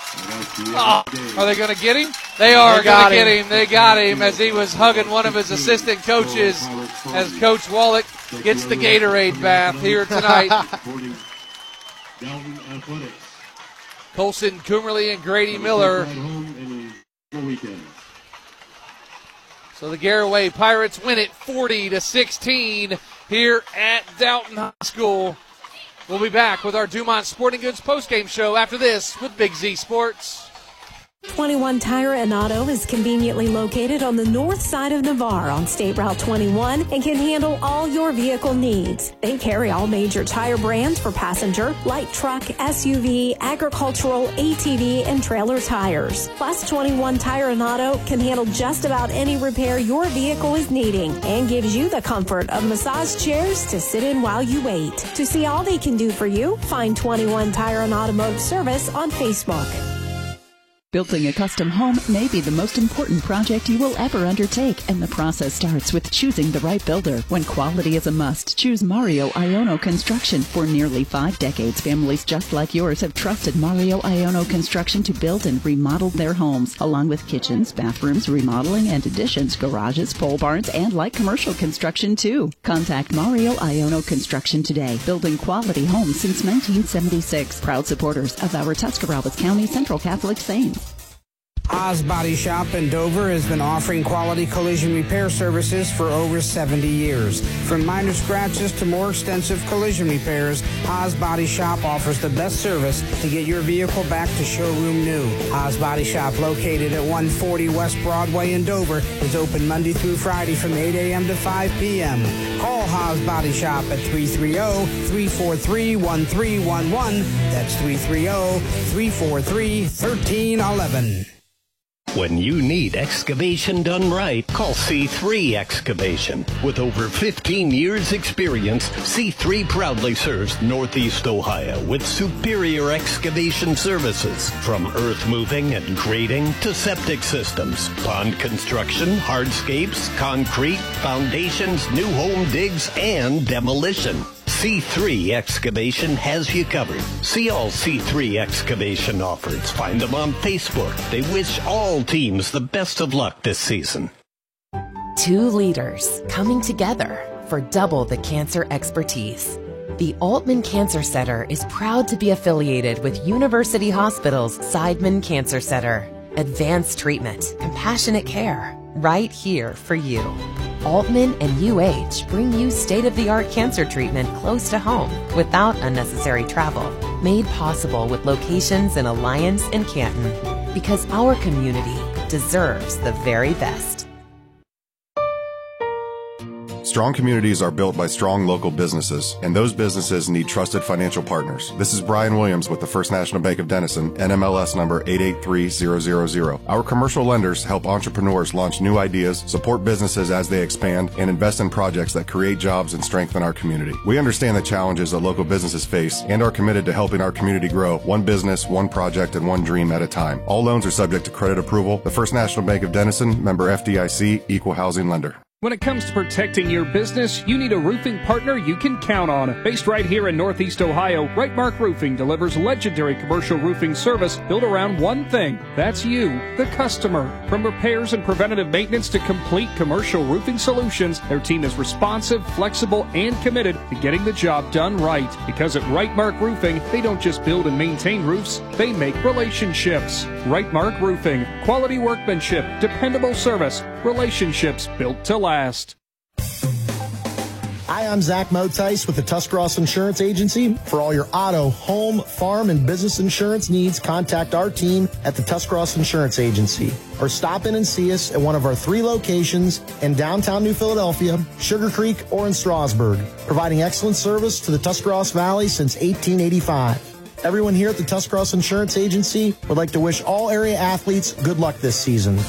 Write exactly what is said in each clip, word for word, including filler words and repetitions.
Oh, are they going to get him? They are going to get him. They got him as he was hugging one of his assistant coaches as Coach Wallach gets the Gatorade bath here tonight. Colson Coomerly and Grady Miller. So the Garaway Pirates win it forty to sixteen here at Dalton High School. We'll be back with our Dumont Sporting Goods postgame show after this with Big Z Sports. twenty-one Tire and Auto is conveniently located on the north side of Navarre on State Route twenty-one and can handle all your vehicle needs. They carry all major tire brands for passenger, light truck, S U V, agricultural, A T V, and trailer tires. Plus, twenty-one Tire and Auto can handle just about any repair your vehicle is needing and gives you the comfort of massage chairs to sit in while you wait. To see all they can do for you, find twenty-one Tire and Automotive Service on Facebook. Building a custom home may be the most important project you will ever undertake, and the process starts with choosing the right builder. When quality is a must, choose Mario Iono Construction. For nearly five decades, families just like yours have trusted Mario Iono Construction to build and remodel their homes, along with kitchens, bathrooms, remodeling and additions, garages, pole barns, and light commercial construction too. Contact Mario Iono Construction today, building quality homes since nineteen seventy-six. Proud supporters of our Tuscarawas County Central Catholic Saints. Oz Body Shop in Dover has been offering quality collision repair services for over seventy years. From minor scratches to more extensive collision repairs, Oz Body Shop offers the best service to get your vehicle back to showroom new. Oz Body Shop, located at one forty West Broadway in Dover, is open Monday through Friday from eight a.m. to five p.m. Call Oz Body Shop at three three zero, three four three, one three one one. That's three three zero, three four three, one three one one. When you need excavation done right, call C three Excavation. With over fifteen years experience, C three proudly serves Northeast Ohio with superior excavation services. From earth moving and grading to septic systems, pond construction, hardscapes, concrete, foundations, new home digs, and demolition. C three Excavation has you covered. See all C three Excavation offers. Find them on Facebook. They wish all teams the best of luck this season. Two leaders coming together for double the cancer expertise. The Altman Cancer Center is proud to be affiliated with University Hospital's Seidman Cancer Center. Advanced treatment, compassionate care, right here for you. Altman and U H bring you state-of-the-art cancer treatment close to home without unnecessary travel. Made possible with locations in Alliance and Canton. Because our community deserves the very best. Strong communities are built by strong local businesses, and those businesses need trusted financial partners. This is Brian Williams with the First National Bank of Denison, N M L S number eight eight three zero zero zero. Our commercial lenders help entrepreneurs launch new ideas, support businesses as they expand, and invest in projects that create jobs and strengthen our community. We understand the challenges that local businesses face and are committed to helping our community grow one business, one project, and one dream at a time. All loans are subject to credit approval. The First National Bank of Denison, member F D I C, equal housing lender. When it comes to protecting your business, you need a roofing partner you can count on. Based right here in Northeast Ohio, Right Mark Roofing delivers legendary commercial roofing service built around one thing. That's you, the customer. From repairs and preventative maintenance to complete commercial roofing solutions, their team is responsive, flexible, and committed to getting the job done right. Because at Right Mark Roofing, they don't just build and maintain roofs, they make relationships. Right Mark Roofing, quality workmanship, dependable service, relationships built to last. Hi, I'm Zach Motice with the Tuscarawas Insurance Agency. For all your auto, home, farm, and business insurance needs, contact our team at the Tuscarawas Insurance Agency. Or stop in and see us at one of our three locations in downtown New Philadelphia, Sugar Creek, or in Strasburg, providing excellent service to the Tuscarawas Valley since eighteen eighty-five. Everyone here at the Tuscarawas Insurance Agency would like to wish all area athletes good luck this season.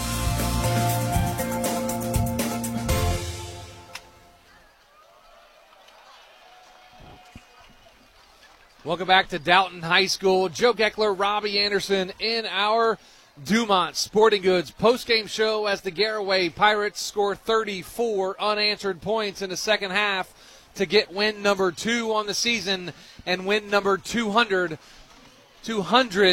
Welcome back to Dalton High School. Joe Geckler, Robbie Anderson in our Dumont Sporting Goods postgame show as the Garaway Pirates score thirty-four unanswered points in the second half to get win number two on the season and win number two hundred, two hundred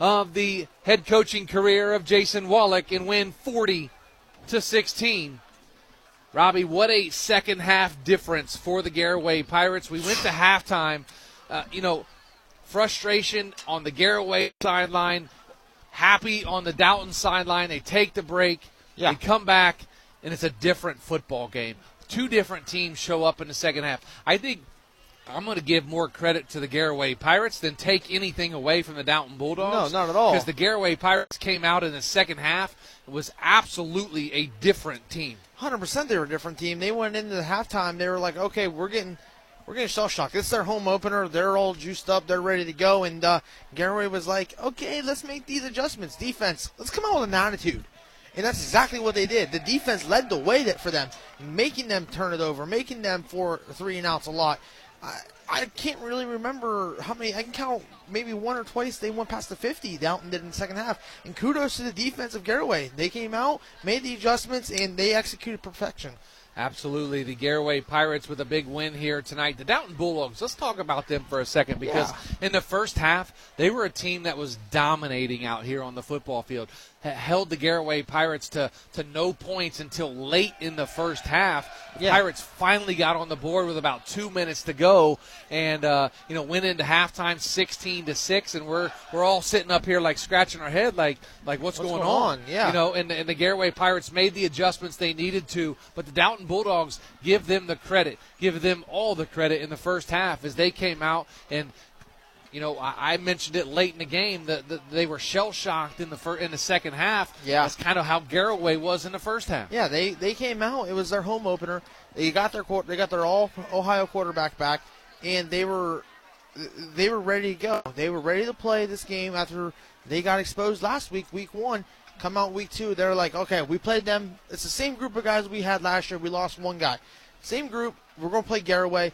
of the head coaching career of Jason Wallach and win forty to sixteen. Robbie, what a second half difference for the Garaway Pirates. We went to halftime, uh, you know, frustration on the Garaway sideline, happy on the Dalton sideline. They take the break, yeah. they come back, and it's a different football game. Two different teams show up in the second half. I think I'm going to give more credit to the Garaway Pirates than take anything away from the Dalton Bulldogs. No, not at all. Because the Garaway Pirates came out in the second half. It was absolutely a different team. one hundred percent they were a different team. They went into the halftime. They were like, okay, we're getting we're getting shell-shocked. This is their home opener. They're all juiced up. They're ready to go. And uh, Garaway was like, okay, let's make these adjustments. Defense, let's come out with an attitude. And that's exactly what they did. The defense led the way that for them, making them turn it over, making them for three and outs a lot. I, I can't really remember how many. I can count maybe one or twice they went past the fifty. Dalton did in the second half. And kudos to the defense of Garaway. They came out, made the adjustments, and they executed perfection. Absolutely. The Garaway Pirates with a big win here tonight. The Dalton Bulldogs, let's talk about them for a second because yeah. in the first half, they were a team that was dominating out here on the football field. H- held the Garaway Pirates to, to no points until late in the first half. The yeah. Pirates finally got on the board with about two minutes to go and, uh, you know, went into halftime sixteen to six, and we're we're all sitting up here like scratching our head like, like what's, what's going, going on? on? Yeah. You know, and, and the Garaway Pirates made the adjustments they needed to, but the Dalton Bulldogs, give them the credit, give them all the credit in the first half as they came out and, you know, I, I mentioned it late in the game that the, they were shell-shocked in the fir- in the second half. Yeah. That's kind of how Garaway was in the first half. Yeah, they, they came out. It was their home opener. They got their they got their all Ohio quarterback back, and they were they were ready to go. They were ready to play this game after they got exposed last week, week one. Come out week two, they're like, okay, we played them. It's the same group of guys we had last year. We lost one guy. Same group. We're going to play Garaway.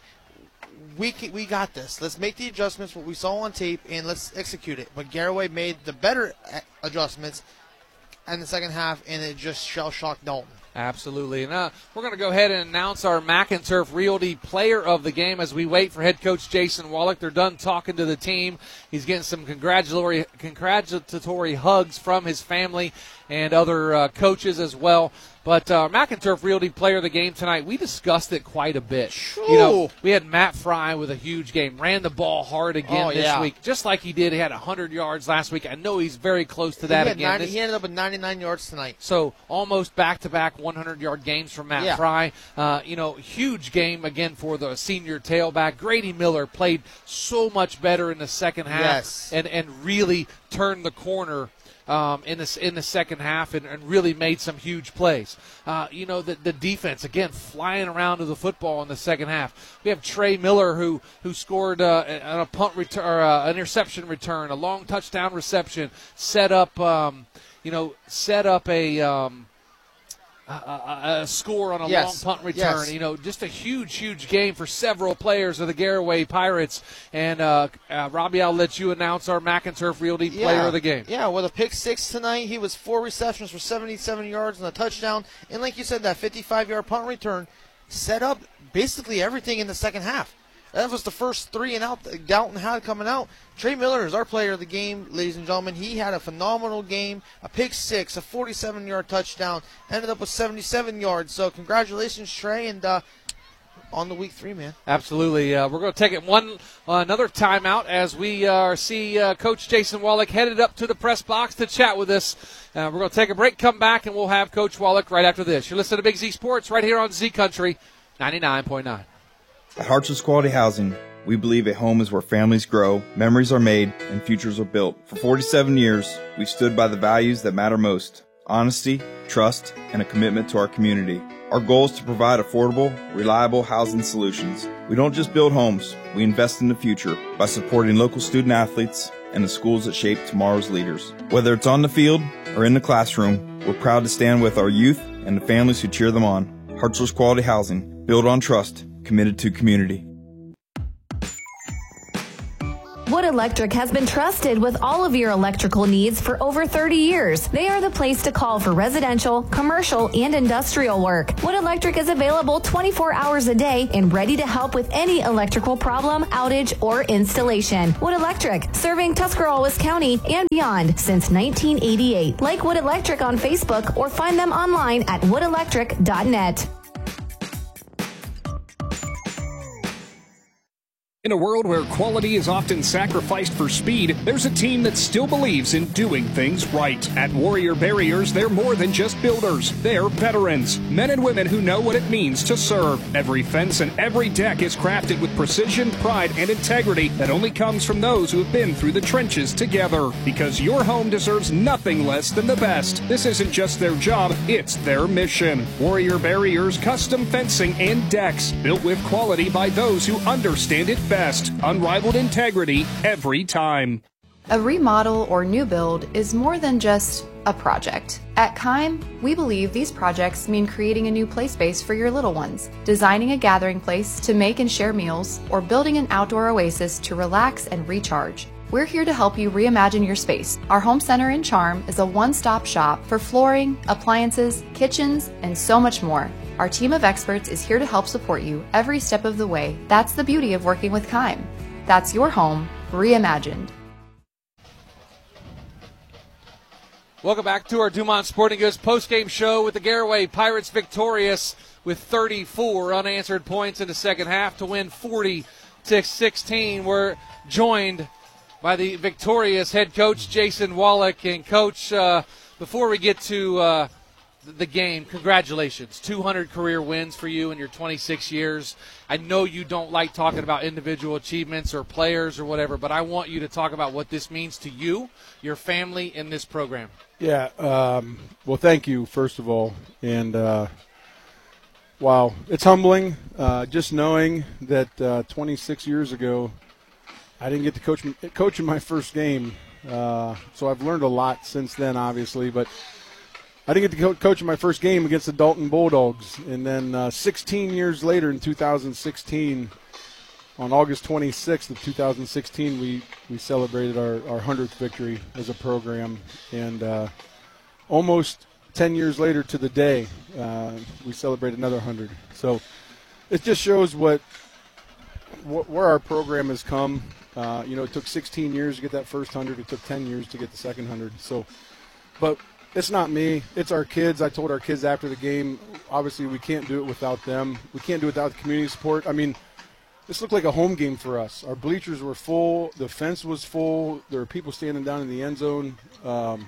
We we got this. Let's make the adjustments, what we saw on tape, and let's execute it. But Garaway made the better adjustments in the second half, and it just shell-shocked Dalton. Absolutely. And uh, we're going to go ahead and announce our McInturf Realty player of the game as we wait for head coach Jason Wallach. They're done talking to the team. He's getting some congratulatory, congratulatory hugs from his family and other uh, coaches as well. But uh, McInturf Realty player of the game tonight, we discussed it quite a bit. Ooh. You know, we had Matt Fry with a huge game, ran the ball hard again oh, this yeah. week, just like he did. He had one hundred yards last week. I know he's very close to that he again. ninety, This, he ended up with ninety-nine yards tonight. So almost back-to-back one hundred-yard games from Matt yeah. Fry. Uh, you know, huge game again for the senior tailback. Grady Miller played so much better in the second half yes. and, and really turned the corner Um, in the in the second half and, and really made some huge plays. Uh, you know, the, the defense, again, flying around to the football in the second half. We have Trey Miller who who scored uh, on a punt return, or uh, an interception return, a long touchdown reception, set up, um, you know, set up a um, A, a, a score on a yes. long punt return. Yes. You know, just a huge, huge game for several players of the Garaway Pirates. And, uh, uh, Robbie, I'll let you announce our McInturf Realty yeah. player of the game. Yeah, with a pick six tonight. He was four receptions for seventy-seven yards and a touchdown. And like you said, that fifty-five-yard punt return set up basically everything in the second half. That was the first three and out that Dalton had coming out. Trey Miller is our player of the game, ladies and gentlemen. He had a phenomenal game, a pick six, a forty-seven-yard touchdown, ended up with seventy-seven yards. So congratulations, Trey, and uh, on the week three, man. Absolutely. Uh, we're going to take it one uh, another timeout as we uh, see uh, Coach Jason Wallach headed up to the press box to chat with us. Uh, we're going to take a break, come back, and we'll have Coach Wallach right after this. You're listening to Big Z Sports right here on Z Country ninety-nine point nine. At Hartsville's Quality Housing, we believe a home is where families grow, memories are made, and futures are built. For forty-seven years, we've stood by the values that matter most: honesty, trust, and a commitment to our community. Our goal is to provide affordable, reliable housing solutions. We don't just build homes, we invest in the future by supporting local student athletes and the schools that shape tomorrow's leaders. Whether it's on the field or in the classroom, we're proud to stand with our youth and the families who cheer them on. Hartsville's Quality Housing, built on trust, committed to community. Wood Electric has been trusted with all of your electrical needs for over thirty years. They are the place to call for residential, commercial, and industrial work. Wood Electric is available twenty-four hours a day and ready to help with any electrical problem, outage, or installation. Wood Electric, serving Tuscarawas County and beyond since nineteen eighty-eight. Like Wood Electric on Facebook or find them online at wood electric dot net. In a world where quality is often sacrificed for speed, there's a team that still believes in doing things right. At Warrior Barriers, they're more than just builders. They're veterans, men and women who know what it means to serve. Every fence and every deck is crafted with precision, pride, and integrity that only comes from those who have been through the trenches together. Because your home deserves nothing less than the best. This isn't just their job, it's their mission. Warrior Barriers custom fencing and decks, built with quality by those who understand it best. Unrivaled integrity every time. A remodel or new build is more than just a project. At Keim, we believe these projects mean creating a new play space for your little ones, designing a gathering place to make and share meals, or building an outdoor oasis to relax and recharge. We're here to help you reimagine your space. Our home center in Charm is a one-stop shop for flooring, appliances, kitchens, and so much more. Our team of experts is here to help support you every step of the way. That's the beauty of working with Keim. That's your home reimagined. Welcome back to our Dumont Sporting Goods postgame show with the Garaway Pirates victorious with thirty-four unanswered points in the second half to win forty to sixteen. We're joined by the victorious head coach Jason Wallach. And Coach, uh, before we get to uh, the game, congratulations. two hundred career wins for you in your twenty-six years. I know you don't like talking about individual achievements or players or whatever, but I want you to talk about what this means to you, your family, and this program. Yeah, um, well, thank you, first of all. And, uh, wow, it's humbling uh, just knowing that uh, twenty-six years ago I didn't get to coach, coach in my first game. Uh, so I've learned a lot since then, obviously, but I didn't get to coach in my first game against the Dalton Bulldogs. And then uh, sixteen years later in two thousand sixteen, on August twenty-sixth of two thousand sixteen, we, we celebrated our, our hundredth victory as a program. And uh, almost ten years later to the day, uh, we celebrate another one hundred. So it just shows what, what where our program has come. Uh, you know, it took sixteen years to get that first one hundred. It took ten years to get the second one hundred. So, but it's not me. It's our kids. I told our kids after the game, obviously we can't do it without them. We can't do it without the community support. I mean, this looked like a home game for us. Our bleachers were full. The fence was full. There were people standing down in the end zone. Um,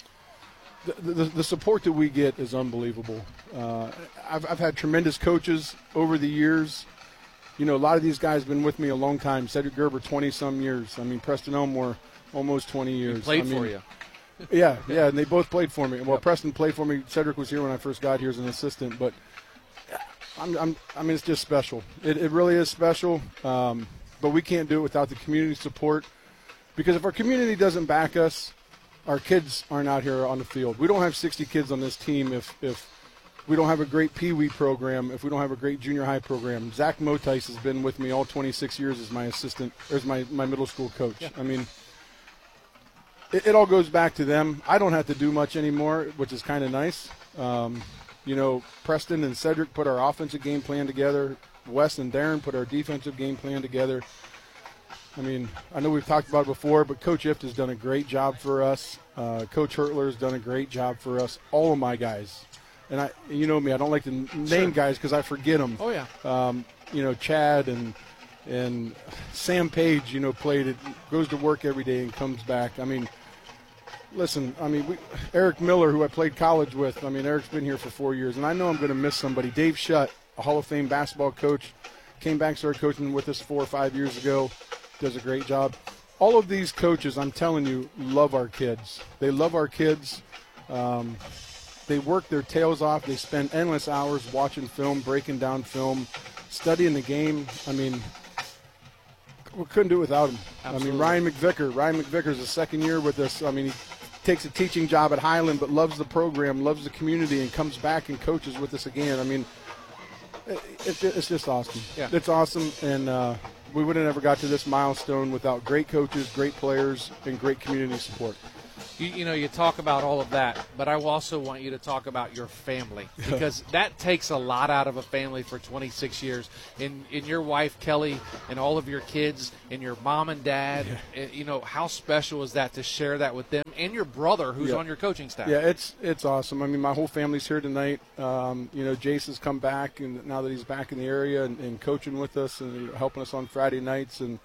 the, the, the support that we get is unbelievable. Uh, I've, I've had tremendous coaches over the years. You know, a lot of these guys have been with me a long time. Cedric Gerber, twenty-some years. I mean, Preston Elmore, almost twenty years. He played I mean, for you. Yeah, yeah, and they both played for me. Well, Preston played for me. Cedric was here when I first got here as an assistant. But, I'm, I'm, I mean, it's just special. It, it really is special. Um, but we can't do it without the community support. Because if our community doesn't back us, our kids aren't out here on the field. We don't have sixty kids on this team if, if we don't have a great Pee Wee program, if we don't have a great junior high program. Zach Motice has been with me all twenty-six years as my assistant, or as my, my middle school coach. Yeah. I mean, it, it all goes back to them. I don't have to do much anymore, which is kind of nice. Um, you know, Preston and Cedric put our offensive game plan together. Wes and Darren put our defensive game plan together. I mean, I know we've talked about it before, but Coach Ift has done a great job for us. Uh, Coach Hertler has done a great job for us. All of my guys. And I, you know me, I don't like to name sure. guys because I forget them. Oh, yeah. Um, you know, Chad and and Sam Page, you know, played it, goes to work every day and comes back. I mean, listen, I mean, we, Eric Miller, who I played college with, I mean, Eric's been here for four years, and I know I'm going to miss somebody. Dave Shutt, a Hall of Fame basketball coach, came back, started coaching with us four or five years ago, does a great job. All of these coaches, I'm telling you, love our kids. They love our kids. Um, they work their tails off. They spend endless hours watching film, breaking down film, studying the game. I mean, we couldn't do it without him. Absolutely. I mean, Ryan McVicker. Ryan McVicker's a second year with us. I mean, he takes a teaching job at Highland but loves the program, loves the community, and comes back and coaches with us again. I mean, it, it, it's just awesome. Yeah. It's awesome, and uh, we would have never got to this milestone without great coaches, great players, and great community support. You, you know, you talk about all of that, but I also want you to talk about your family, because that takes a lot out of a family for twenty-six years. In in your wife, Kelly, and all of your kids, and your mom and dad, yeah. You know, how special is that to share that with them and your brother who's yeah. on your coaching staff? Yeah, it's it's awesome. I mean, my whole family's here tonight. Um, you know, Jace has come back, and now that he's back in the area and, and coaching with us and helping us on Friday nights, and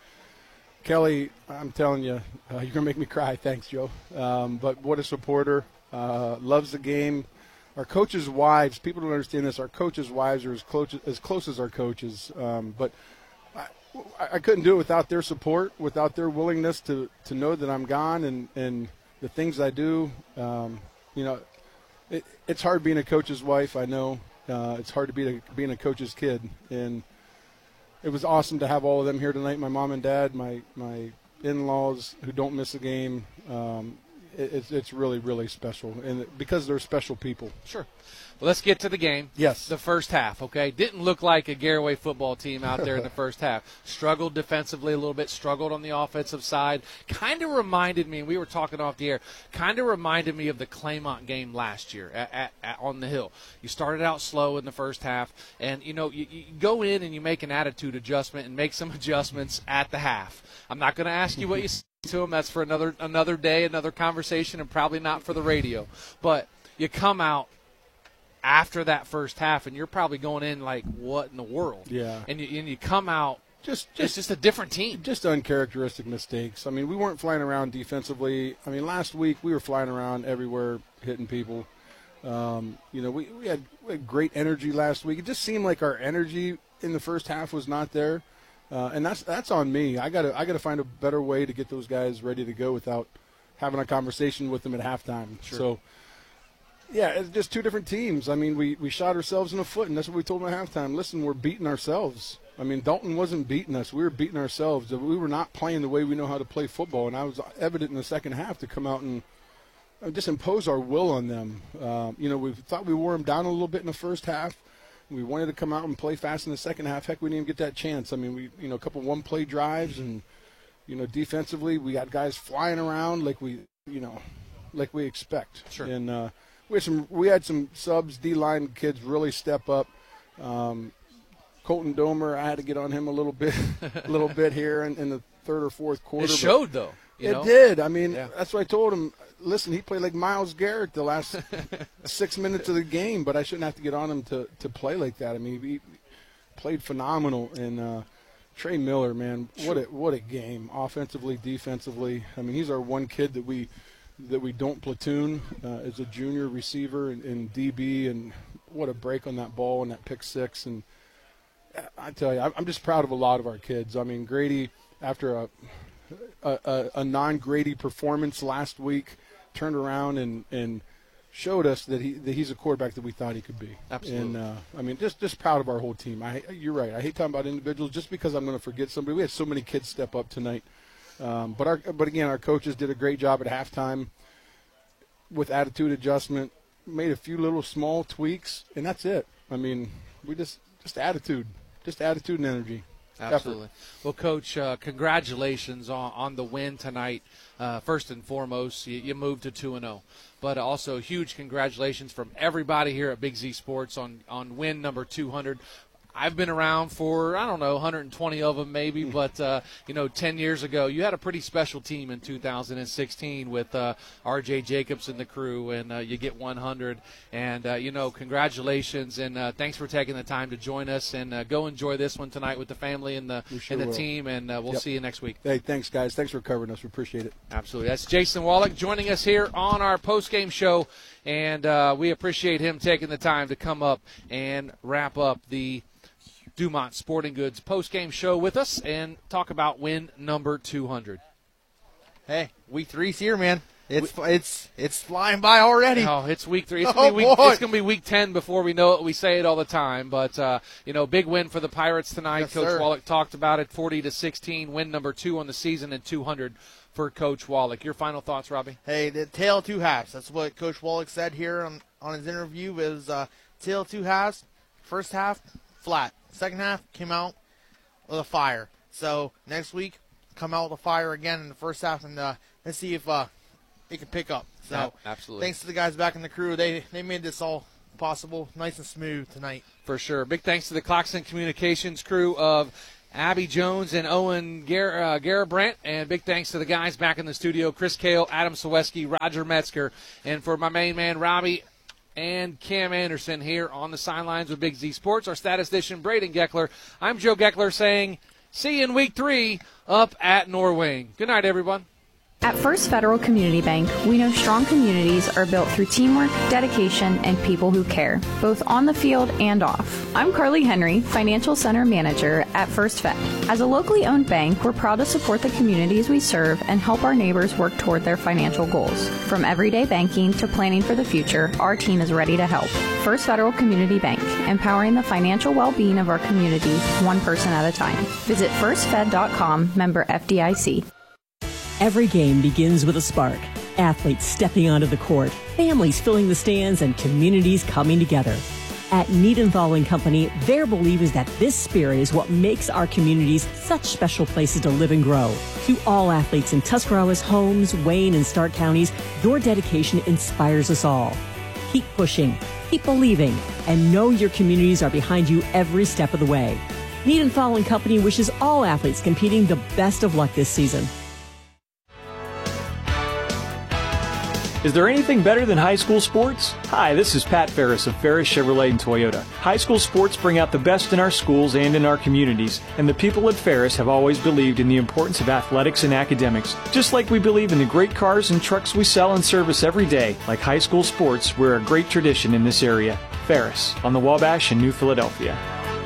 Kelly, I'm telling you, uh, you're going to make me cry. Thanks, Joe. Um, but what a supporter. Uh, loves the game. Our coaches' wives, people don't understand this, our coaches' wives are as close, as close as our coaches. Um, but I, I couldn't do it without their support, without their willingness to, to know that I'm gone and, and the things I do. Um, you know, it, it's hard being a coach's wife, I know. Uh, it's hard to be a, being a coach's kid. And it was awesome to have all of them here tonight, my mom and dad, my, my in-laws who don't miss a game. Um, it, it's, it's really, really special, and because they're special people. Sure. Well, let's get to the game. Yes. The first half, okay? Didn't look like a Garaway football team out there in the first half. Struggled defensively a little bit, struggled on the offensive side. Kind of reminded me, and we were talking off the air, kind of reminded me of the Claymont game last year at, at, at, on the Hill. You started out slow in the first half, and, you know, you, you go in and you make an attitude adjustment and make some adjustments at the half. I'm not going to ask you what you said to them. That's for another another day, another conversation, and probably not for the radio. But you come out after that first half, and you're probably going in like, what in the world? Yeah. And you, and you come out, just, just it's just a different team. Just uncharacteristic mistakes. I mean, we weren't flying around defensively. I mean, last week we were flying around everywhere, hitting people. Um, you know, we, we, had, we had great energy last week. It just seemed like our energy in the first half was not there. Uh, and that's that's on me. I gotta I gotta find a better way to get those guys ready to go without having a conversation with them at halftime. Sure. So, yeah, it's just two different teams. I mean, we, we shot ourselves in the foot, and that's what we told them at halftime. Listen, we're beating ourselves. I mean, Dalton wasn't beating us. We were beating ourselves. We were not playing the way we know how to play football, and I was evident in the second half to come out and just impose our will on them. Um, you know, we thought we wore them down a little bit in the first half. We wanted to come out and play fast in the second half. Heck, we didn't even get that chance. I mean, we you know a couple one-play drives, and you know defensively we got guys flying around like we you know like we expect. Sure. And uh, we had some we had some subs, D-line kids really step up. Um, Colton Domer, I had to get on him a little bit, a little bit here in, in the third or fourth quarter. It showed though. You it know? did. I mean, yeah. That's what I told him. Listen, he played like Myles Garrett the last six minutes of the game, but I shouldn't have to get on him to, to play like that. I mean, he played phenomenal. And uh, Trey Miller, man, what a what a game, offensively, defensively. I mean, he's our one kid that we that we don't platoon uh, as a junior receiver and, and D B, and what a break on that ball and that pick six. And I tell you, I'm just proud of a lot of our kids. I mean, Grady, after a a, a, a non-Grady performance last week, turned around and, and showed us that he that he's a quarterback that we thought he could be. Absolutely. And uh, I mean, just just proud of our whole team. I, you're right. I hate talking about individuals just because I'm going to forget somebody. We had so many kids step up tonight. Um, but our but again, our coaches did a great job at halftime with attitude adjustment. Made a few little small tweaks, and that's it. I mean, we just just attitude, just attitude and energy. Absolutely. Effort. Well, Coach, uh, congratulations on, on the win tonight. Uh, first and foremost, you, you moved to two and oh. But also huge congratulations from everybody here at Big Z Sports on, on win number two hundred. I've been around for, I don't know, one hundred twenty of them maybe, but, uh, you know, ten years ago, you had a pretty special team in two thousand sixteen with uh, R J Jacobs and the crew, and uh, you get one hundred. And, uh, you know, congratulations, and uh, thanks for taking the time to join us, and uh, go enjoy this one tonight with the family and the, sure and the will. team, and uh, we'll Yep. see you next week. Hey, thanks, guys. Thanks for covering us. We appreciate it. Absolutely. That's Jason Wallach joining us here on our post-game show, and uh, we appreciate him taking the time to come up and wrap up the Dumont Sporting Goods post-game show with us and talk about win number two hundred. Hey, week three's here, man. It's it's it's flying by already. Oh, it's week three. It's Oh, gonna be week, boy. it's gonna be week ten before we know it. We say it all the time, but uh, you know, big win for the Pirates tonight. Yes, Coach sir. Wallach talked about it, forty to sixteen, win number two on the season, and two hundred for Coach Wallach. Your final thoughts, Robbie? Hey, the tale of two halves. That's what Coach Wallach said here on, on his interview. Was uh, tale of two halves. First half, flat. Second half came out with a fire. So next week, come out with a fire again in the first half, and uh, let's see if uh, it can pick up. So yeah, absolutely. Thanks to the guys back in the crew. They they made this all possible, nice and smooth tonight. For sure. Big thanks to the Claxton Communications crew of Abby Jones and Owen Gar- uh, Garabrandt, and big thanks to the guys back in the studio, Chris Kale, Adam Saweski, Roger Metzger, and for my main man, Robbie, and Cam Anderson here on the sidelines with Big Z Sports, our statistician, Braden Geckler. I'm Joe Geckler saying, see you in week three up at Norwing. Good night, everyone. At First Federal Community Bank, we know strong communities are built through teamwork, dedication, and people who care, both on the field and off. I'm Carly Henry, Financial Center Manager at First Fed. As a locally owned bank, we're proud to support the communities we serve and help our neighbors work toward their financial goals. From everyday banking to planning for the future, our team is ready to help. First Federal Community Bank, empowering the financial well-being of our community, one person at a time. Visit first fed dot com, member F D I C. Every game begins with a spark. Athletes stepping onto the court, families filling the stands, and communities coming together. At Niedenthal and Company, their belief is that this spirit is what makes our communities such special places to live and grow. To all athletes in Tuscarawas, Holmes, Wayne, and Stark counties, your dedication inspires us all. Keep pushing, keep believing, and know your communities are behind you every step of the way. Niedenthal and Company wishes all athletes competing the best of luck this season. Is there anything better than high school sports? Hi, this is Pat Ferris of Ferris Chevrolet and Toyota. High school sports bring out the best in our schools and in our communities, and the people at Ferris have always believed in the importance of athletics and academics. Just like we believe in the great cars and trucks we sell and service every day, like high school sports, we're a great tradition in this area. Ferris, on the Wabash in New Philadelphia.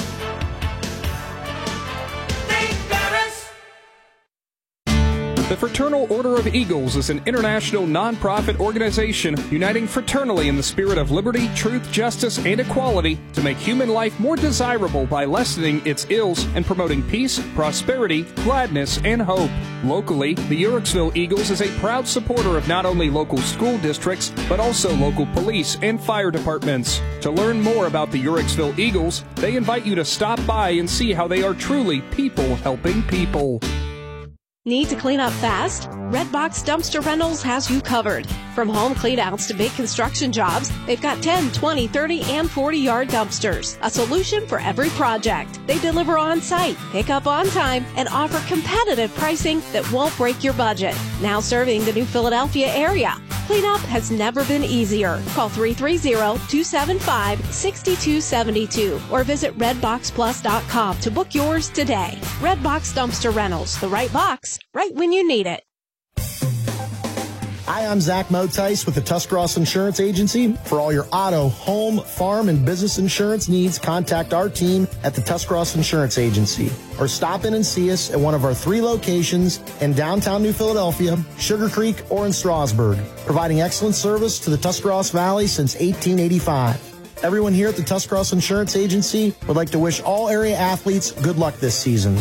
The Fraternal Order of Eagles is an international nonprofit organization uniting fraternally in the spirit of liberty, truth, justice, and equality to make human life more desirable by lessening its ills and promoting peace, prosperity, gladness, and hope. Locally, the Uhrichsville Eagles is a proud supporter of not only local school districts, but also local police and fire departments. To learn more about the Uhrichsville Eagles, they invite you to stop by and see how they are truly people helping people. Need to clean up fast? Redbox Dumpster Rentals has you covered. From home cleanouts to big construction jobs, they've got ten, twenty, thirty, and forty-yard dumpsters. A solution for every project. They deliver on-site, pick up on time, and offer competitive pricing that won't break your budget. Now serving the New Philadelphia area. Cleanup has never been easier. Call three three zero, two seven five, six two seven two or visit redbox plus dot com to book yours today. Redbox Dumpster Rentals, the right box, right when you need it. Hi, I'm Zach Motice with the Tuscarawas Insurance Agency. For all your auto, home, farm, and business insurance needs, contact our team at the Tuscarawas Insurance Agency. Or stop in and see us at one of our three locations in downtown New Philadelphia, Sugar Creek, or in Strasburg, providing excellent service to the Tuscarawas Valley since eighteen eighty-five. Everyone here at the Tuscarawas Insurance Agency would like to wish all area athletes good luck this season.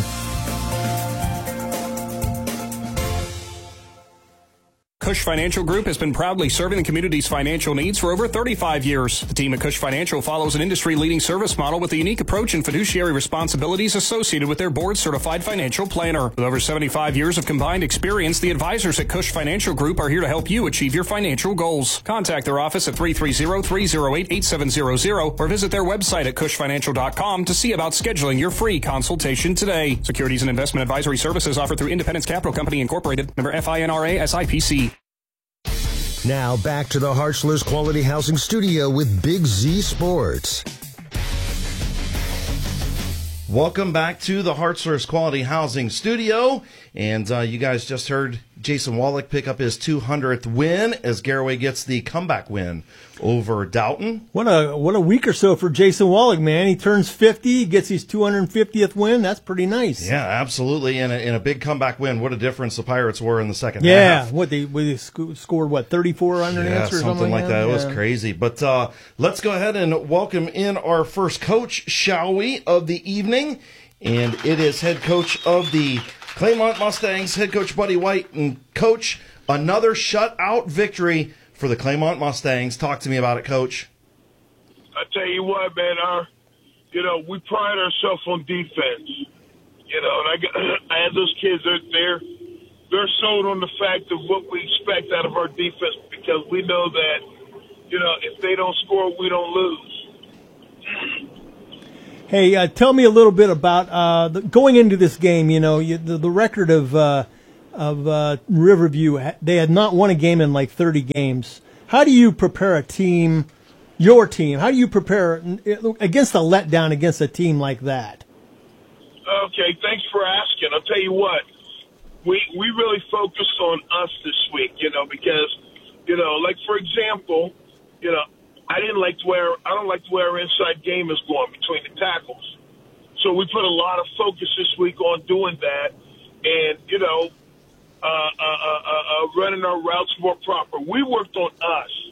Cush Financial Group has been proudly serving the community's financial needs for over thirty-five years. The team at Cush Financial follows an industry-leading service model with a unique approach and fiduciary responsibilities associated with their board-certified financial planner. With over seventy-five years of combined experience, the advisors at Cush Financial Group are here to help you achieve your financial goals. Contact their office at three three zero, three zero eight, eight seven zero zero or visit their website at cush financial dot com to see about scheduling your free consultation today. Securities and investment advisory services offered through Independence Capital Company Incorporated, member F I N R A S I P C. Now back to the Hartzler's Quality Housing Studio with Big Z Sports. Welcome back to the Hartzler's Quality Housing Studio. And uh, you guys just heard Jason Wallach pick up his two hundredth win as Garaway gets the comeback win over Dalton. What a what a week or so for Jason Wallach, man. He turns fifty, gets his two hundred fiftieth win. That's pretty nice. Yeah, absolutely. And a, and a big comeback win. What a difference the Pirates were in the second yeah, half. Yeah, what they, they sc- scored, what, thirty-four unanswered yeah, or something like that. that? It was yeah. crazy. But uh, let's go ahead and welcome in our first coach, shall we, of the evening. And it is head coach of the Claymont Mustangs, head coach Buddy White. And coach, another shutout victory for the Claymont Mustangs. Talk to me about it, coach. I tell you what, man, our, you know, we pride ourselves on defense. You know, and I, got, I had those kids. They're they're they're sold on the fact of what we expect out of our defense because we know that, you know, if they don't score, we don't lose. Hey, uh, tell me a little bit about uh, the, going into this game. You know, you, the, the record of uh, of uh, Riverview, they had not won a game in like thirty games. How do you prepare a team, your team? How do you prepare against a letdown against a team like that? Okay, thanks for asking. I'll tell you what, we we really focused on us this week, you know, because, you know, like, for example, you know, I didn't like the way our, I don't like the way our inside game is going between the tackles. So we put a lot of focus this week on doing that and, you know, uh, uh, uh, uh, running our routes more proper. We worked on us.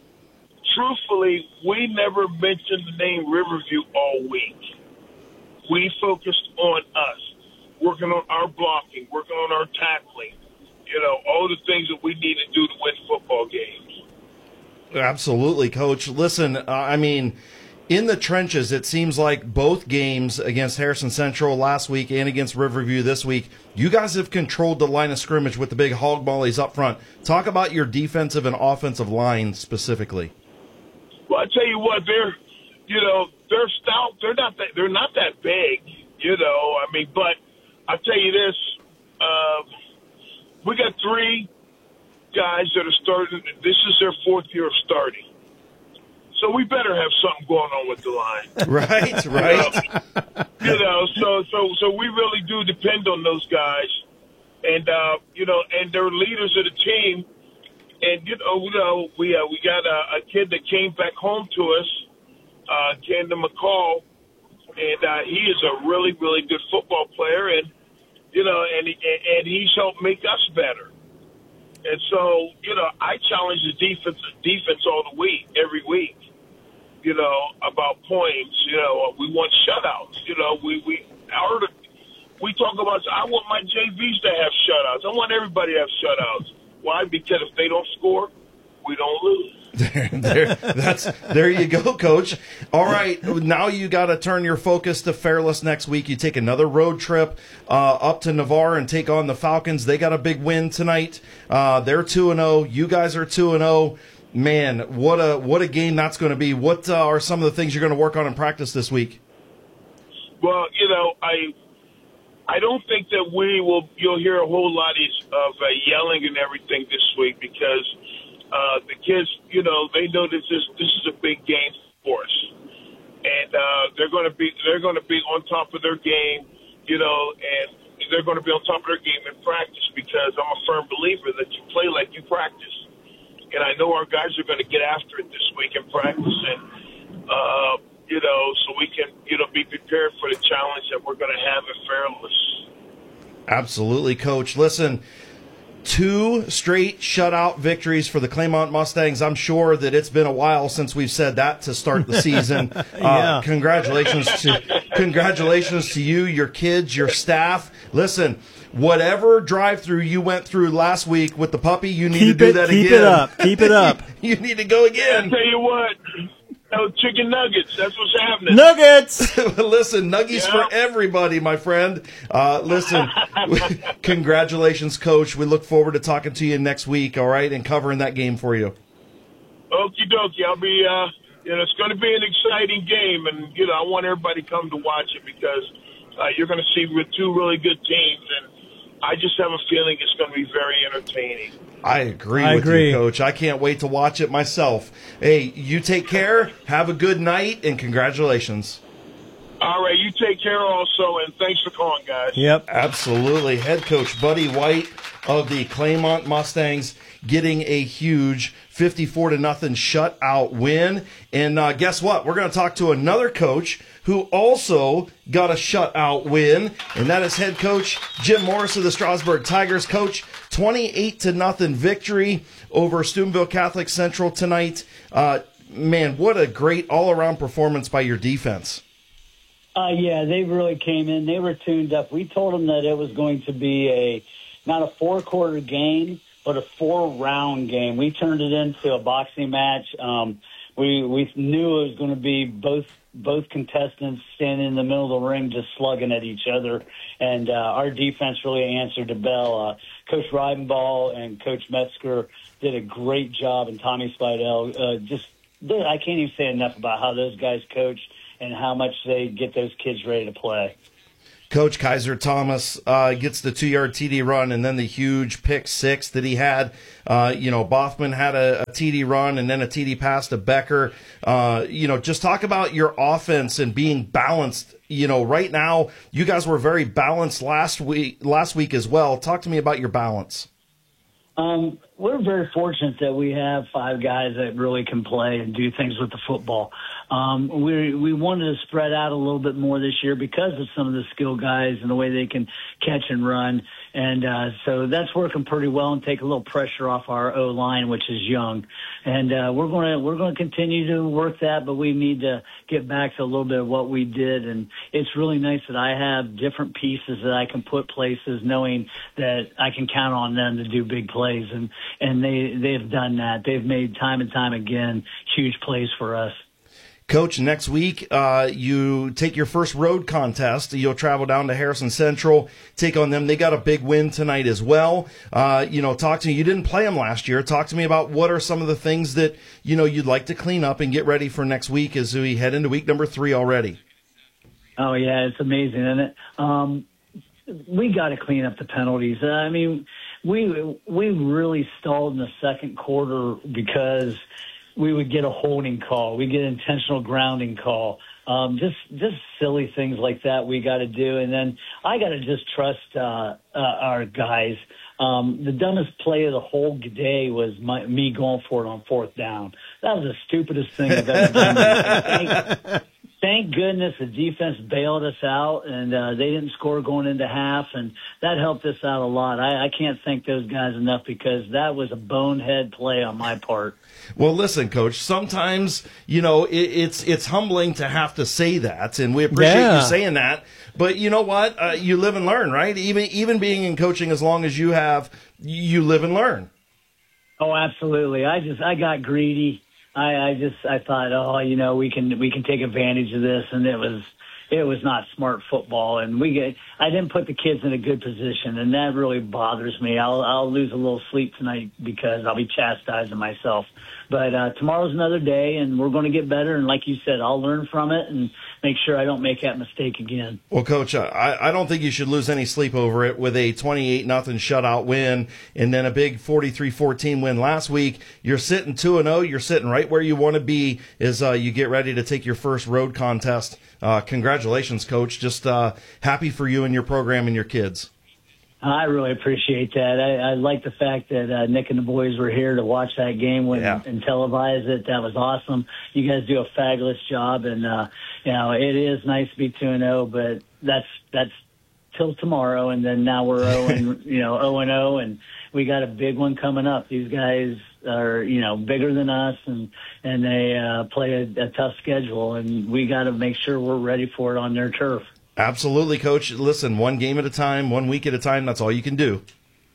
Truthfully, we never mentioned the name Riverview all week. We focused on us, working on our blocking, working on our tackling, you know, all the things that we need to do to win football games. Absolutely, Coach. Listen, uh, I mean, in the trenches, it seems like both games against Harrison Central last week and against Riverview this week, you guys have controlled the line of scrimmage with the big hog mollies up front. Talk about your defensive and offensive line specifically. Well, I tell you what, they're, you know, they're stout. They're not that. They're not that big, you know. I mean, but I tell you this, uh, we got three guys that are starting. This is their fourth year of starting, so we better have something going on with the line. Right, right. You know, you know, so so so we really do depend on those guys, and uh, you know, and they're leaders of the team. And you know, you know, we uh, we got a, a kid that came back home to us, uh, Camden McCall, and uh, he is a really really good football player, and you know, and and he's helped make us better. And so, you know, I challenge the defense defense all the week, every week, you know, about points. You know, we want shutouts. You know, we we our, we talk about. I want my J Vs to have shutouts. I want everybody to have shutouts. Why? Because if they don't score, we don't lose. there, there, that's there you go, Coach. All right, now you got to turn your focus to Fairless next week. You take another road trip uh, up to Navarre and take on the Falcons. They got a big win tonight. Uh, they're two and zero. You guys are two and zero. Man, what a what a game that's going to be. What uh, are some of the things you're going to work on in practice this week? Well, you know, I. I don't think that we will. You'll hear a whole lot of uh, yelling and everything this week because uh, the kids, you know, they know this is this is a big game for us, and uh, they're going to be they're going to be on top of their game, you know, and they're going to be on top of their game in practice because I'm a firm believer that you play like you practice, and I know our guys are going to get after it this week in practice and. Uh, You know, so we can, you know, be prepared for the challenge that we're going to have at Fairless. Absolutely, Coach. Listen, two straight shutout victories for the Claymont Mustangs. I'm sure that it's been a while since we've said that to start the season. Yeah. uh, congratulations to congratulations to you, your kids, your staff. Listen, whatever drive-through you went through last week with the puppy, you need keep to do it, that keep again. Keep it up. Keep it up. You need to go again. I'll tell you what. No, chicken nuggets. That's what's happening. Nuggets! Listen, nuggies Yeah. for everybody, my friend. Uh, listen, congratulations, Coach. We look forward to talking to you next week, all right, and covering that game for you. Okie dokie. I'll be, uh, you know, it's going to be an exciting game, and, you know, I want everybody to come to watch it because uh, you're going to see with two really good teams, and I just have a feeling it's going to be very entertaining. I agree I with agree. you, Coach. I can't wait to watch it myself. Hey, you take care, have a good night, and congratulations. All right, you take care also, and thanks for calling, guys. Yep. Absolutely. Head coach Buddy White of the Claymont Mustangs getting a huge fifty-four to nothing shutout win. And uh, guess what? We're going to talk to another coach who also got a shutout win, and that is head coach Jim Morris of the Strasburg Tigers. Coach, twenty-eight to nothing victory over Steubenville Catholic Central tonight. Uh, man, what a great all-around performance by your defense. Uh, yeah, they really came in. They were tuned up. We told them that it was going to be a not a four-quarter game, but a four-round game. We turned it into a boxing match. Um, we we knew it was going to be both both contestants standing in the middle of the ring just slugging at each other, and uh, our defense really answered the bell. Uh, Coach Ridenball and Coach Metzger did a great job, and Tommy Spidell uh, just I can't even say enough about how those guys coach and how much they get those kids ready to play. Coach Kaiser Thomas uh, gets the two-yard T D run, and then the huge pick six that he had. Uh, you know, Bothman had a, a T D run and then a T D pass to Becker. Uh, you know, just talk about your offense and being balanced. You know, right now you guys were very balanced last week. Last week as well. Talk to me about your balance. Um, we're very fortunate that we have five guys that really can play and do things with the football. Um, we we wanted to spread out a little bit more this year because of some of the skill guys and the way they can catch and run. And uh, so that's working pretty well and take a little pressure off our O-line, which is young. And uh, we're going to we're going to continue to work that, but we need to get back to a little bit of what we did. And it's really nice that I have different pieces that I can put places, knowing that I can count on them to do big plays. And and they they've done that. They've made time and time again huge plays for us. Coach, next week uh, you take your first road contest. You'll travel down to Harrison Central, take on them. They got a big win tonight as well. Uh, you know, talk to me. You didn't play them last year. Talk to me about what are some of the things that, you know, you'd like to clean up and get ready for next week as we head into week number three already. Oh, yeah, it's amazing, isn't it? Um, we got to clean up the penalties. Uh, I mean, we we really stalled in the second quarter because – we would get a holding call. We get an intentional grounding call. Um, just just silly things like that we got to do. And then I got to just trust uh, uh, our guys. Um, the dumbest play of the whole day was my, me going for it on fourth down. That was the stupidest thing I've ever done. thank, thank goodness the defense bailed us out, and uh, they didn't score going into half, and that helped us out a lot. I, I can't thank those guys enough because that was a bonehead play on my part. Well, listen, Coach, sometimes, you know, it, it's it's humbling to have to say that, and we appreciate yeah. you saying that. But you know what? Uh, you live and learn, right? Even even being in coaching as long as you have, you live and learn. Oh, absolutely. I just I got greedy. I, I just I thought, oh, you know, we can we can take advantage of this, and it was it was not smart football, and we get I didn't put the kids in a good position, and that really bothers me. I'll I'll lose a little sleep tonight because I'll be chastising myself. But uh, tomorrow's another day, and we're going to get better. And like you said, I'll learn from it and make sure I don't make that mistake again. Well, Coach, I, I don't think you should lose any sleep over it with a twenty-eight nothing shutout win and then a big forty-three fourteen win last week. You're sitting two and oh. You're sitting right where you want to be as uh, you get ready to take your first road contest. Uh, congratulations, Coach. Just uh, happy for you and your program and your kids. I really appreciate that. I, I like the fact that uh, Nick and the boys were here to watch that game when, yeah. and televise it. That was awesome. You guys do a fabulous job, and uh, you know it is nice to be two and zero, but that's that's till tomorrow, and then now we're zero and you know zero and zero, and we got a big one coming up. These guys are you know bigger than us, and and they uh, play a, a tough schedule, and we got to make sure we're ready for it on their turf. Absolutely, Coach. Listen, one game at a time, one week at a time, that's all you can do.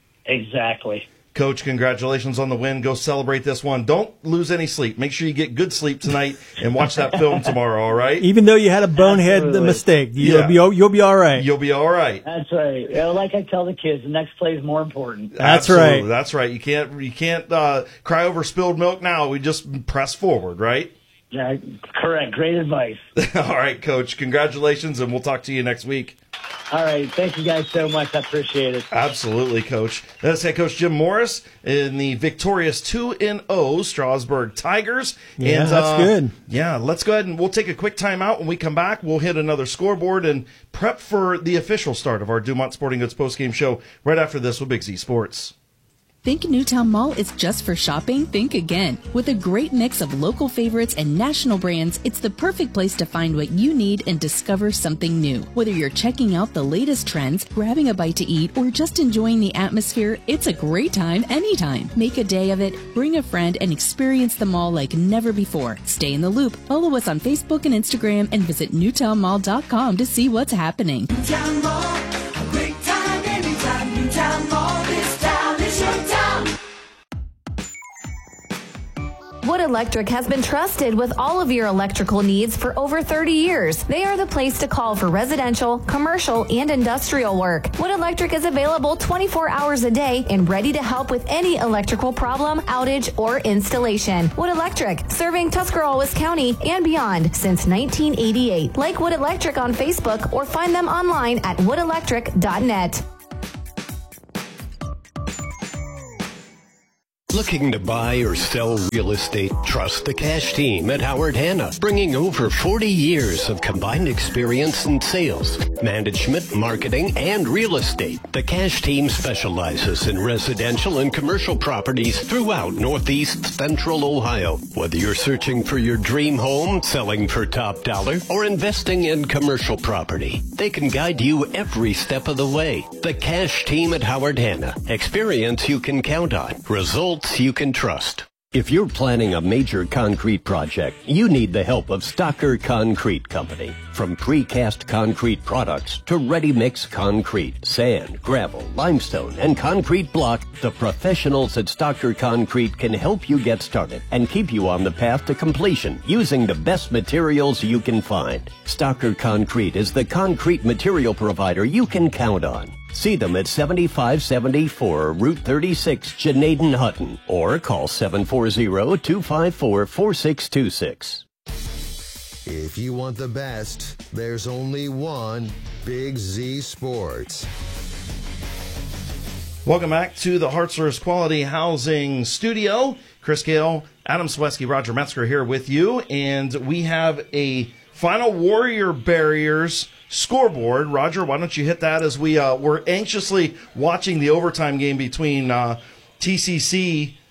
Exactly. Coach, congratulations on the win. Go celebrate this one. Don't lose any sleep. Make sure you get good sleep tonight and watch that film tomorrow, all right? Even though you had a bonehead Absolutely. mistake, you'll, yeah. be, you'll be all right. You'll be all right. That's right. You know, like I tell the kids, the next play is more important. That's Absolutely. right. That's right. You can't, you can't uh, cry over spilled milk now. We just press forward, right? Yeah, correct. Great advice. All right, Coach. Congratulations, and we'll talk to you next week. All right. Thank you guys so much. I appreciate it. Absolutely, Coach. That's head coach Jim Morris in the victorious two and oh Strasburg Tigers. Yeah, and, that's uh, good. Yeah, let's go ahead and we'll take a quick timeout. When we come back, we'll hit another scoreboard and prep for the official start of our Dumont Sporting Goods postgame show right after this with Big Z Sports. Think Newtown Mall is just for shopping? Think again. With a great mix of local favorites and national brands, it's the perfect place to find what you need and discover something new. Whether you're checking out the latest trends, grabbing a bite to eat, or just enjoying the atmosphere, it's a great time anytime. Make a day of it, bring a friend, and experience the mall like never before. Stay in the loop. Follow us on Facebook and Instagram and visit newtown mall dot com to see what's happening. Newtown Mall, a great time anytime. Newtown Mall, this town is your town. What Wood Electric has been trusted with all of your electrical needs for over thirty years. They are the place to call for residential, commercial, and industrial work. Wood Electric is available twenty-four hours a day and ready to help with any electrical problem, outage, or installation. Wood Electric, serving Tuscarawas County and beyond since nineteen eighty-eight. Like Wood Electric on Facebook or find them online at wood electric dot net. Looking to buy or sell real estate? Trust the Cash Team at Howard Hanna, bringing over forty years of combined experience in sales, management, marketing, and real estate. The Cash Team specializes in residential and commercial properties throughout Northeast Central Ohio. Whether you're searching for your dream home, selling for top dollar, or investing in commercial property, they can guide you every step of the way. The Cash Team at Howard Hanna. Experience you can count on. Results you can trust. If you're planning a major concrete project, you need the help of Stocker Concrete Company. From precast concrete products to ready-mix concrete, sand, gravel, limestone, and concrete block, the professionals at Stocker Concrete can help you get started and keep you on the path to completion using the best materials you can find. Stocker Concrete is the concrete material provider you can count on. See them at seventy-five seventy-four Route thirty-six, Janaden Hutton, or call seven four zero, two five four, four six two six. If you want the best, there's only one Big Z Sports. Welcome back to the Hartzler's Quality Housing Studio. Chris Gale, Adam Swesky, Roger Metzger here with you, and we have a Final Warrior Barriers scoreboard. Roger, why don't you hit that as we uh, we're anxiously watching the overtime game between uh, T C C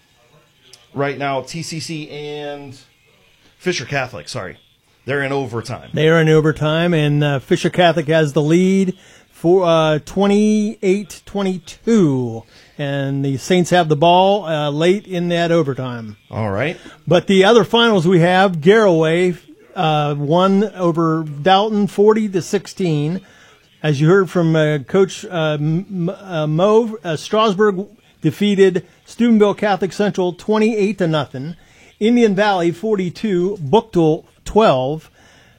right now, T C C and Fisher Catholic. Sorry, they're in overtime. They are in overtime, and uh, Fisher Catholic has the lead for uh, twenty-eight twenty-two, and the Saints have the ball uh, late in that overtime. All right. But the other finals we have, Garraway Uh, won over Dalton forty to sixteen. As you heard from uh, Coach uh, M- uh, Mo, uh, Strasburg defeated Steubenville Catholic Central twenty-eight to nothing. Indian Valley forty-two, Buchtel twelve,